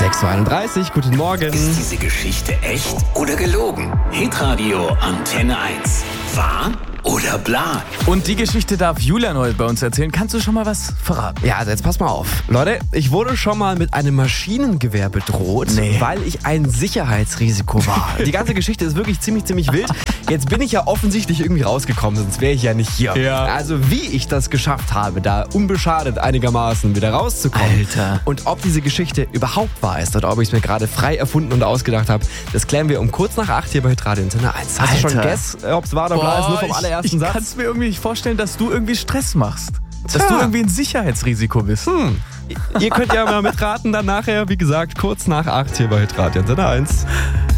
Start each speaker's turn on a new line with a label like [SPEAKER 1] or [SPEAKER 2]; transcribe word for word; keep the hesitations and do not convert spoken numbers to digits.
[SPEAKER 1] sechs Uhr einunddreißig, guten Morgen.
[SPEAKER 2] Ist diese Geschichte echt oder gelogen? Hitradio Antenne eins. Wahr oder bla?
[SPEAKER 3] Und die Geschichte darf Julian heute bei uns erzählen. Kannst du schon mal was verraten?
[SPEAKER 1] Ja, also jetzt pass mal auf. Leute, ich wurde schon mal mit einem Maschinengewehr bedroht,
[SPEAKER 3] Nee.
[SPEAKER 1] weil ich ein Sicherheitsrisiko war. Die ganze Geschichte ist wirklich ziemlich, ziemlich wild. Jetzt bin ich ja offensichtlich irgendwie rausgekommen, sonst wäre ich ja nicht hier.
[SPEAKER 3] Ja.
[SPEAKER 1] Also wie ich das geschafft habe, da unbeschadet einigermaßen wieder rauszukommen.
[SPEAKER 3] Alter.
[SPEAKER 1] Und ob diese Geschichte überhaupt wahr ist oder ob ich es mir gerade frei erfunden und ausgedacht habe, das klären wir um kurz nach acht hier bei Hitradio Antenne eins. Hast du schon
[SPEAKER 3] Alter.
[SPEAKER 1] Guess, ob es wahr oder bla ist, nur vom
[SPEAKER 3] ich,
[SPEAKER 1] allerersten
[SPEAKER 3] ich
[SPEAKER 1] Satz?
[SPEAKER 3] kann es mir irgendwie nicht vorstellen, dass du irgendwie Stress machst. Dass
[SPEAKER 1] Tja.
[SPEAKER 3] du irgendwie ein Sicherheitsrisiko bist.
[SPEAKER 1] Hm. Ihr könnt ja mal mitraten dann nachher, wie gesagt, kurz nach acht hier bei Hitradio Antenne eins.